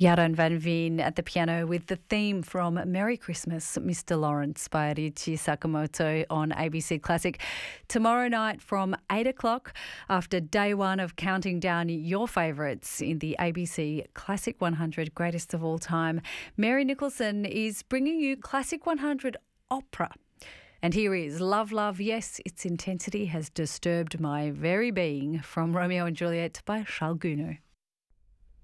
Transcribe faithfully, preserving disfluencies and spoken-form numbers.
Yaron Van Veen at the piano with the theme from Merry Christmas, Mister Lawrence by Ryuichi Sakamoto on A B C Classic. Tomorrow night from eight o'clock, after day one of counting down your favourites in the A B C Classic one hundred Greatest of All Time, Mary Nicholson is bringing you Classic one hundred Opera. And here is Love, Love, Yes, Its Intensity Has Disturbed My Very Being from Romeo and Juliet by Charles Gounod.